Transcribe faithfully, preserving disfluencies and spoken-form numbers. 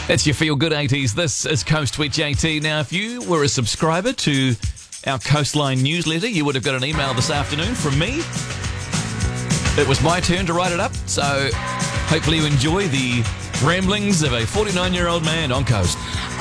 That's your Feel Good eighties. This is Coast with J T. Now, if you were a subscriber to our Coastline newsletter, you would have got an email this afternoon from me. It was my turn to write it up, so hopefully you enjoy the ramblings of a forty-nine-year-old man on Coast.